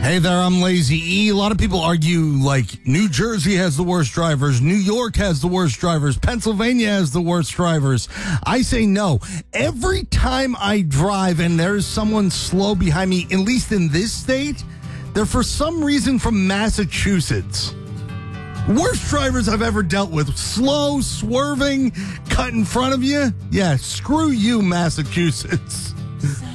Hey there, I'm Lazy E. A lot of people argue like New Jersey has the worst drivers, New York has the worst drivers, Pennsylvania has the worst drivers. I say no. Every time I drive and there's someone slow behind me, at least in this state, they're for some reason from Massachusetts. Worst drivers I've ever dealt with. Slow, swerving, cut in front of you. Yeah, screw you, Massachusetts.